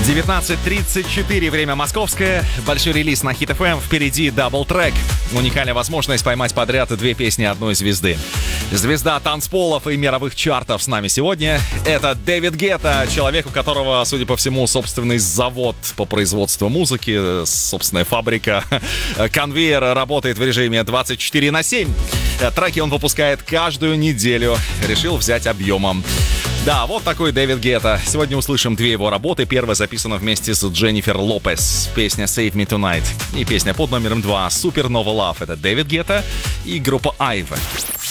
19:34, время московское. Большой релиз на Hit FM. Впереди дабл-трек. Уникальная возможность поймать подряд две песни одной звезды. Звезда танцполов и мировых чартов с нами сегодня. Это Дэвид Гетта, человек, у которого, судя по всему, собственный завод по производству музыки, собственная фабрика. Конвейер работает в режиме 24/7. Треки он выпускает каждую неделю. Решил взять объемом. Да, вот такой Дэвид Гетта. Сегодня услышим две его работы. Первая записана вместе с Дженнифер Лопес. Песня Save Me Tonight. И песня под номером 2 Supernova Love. Это Дэвид Гетта и группа Айв.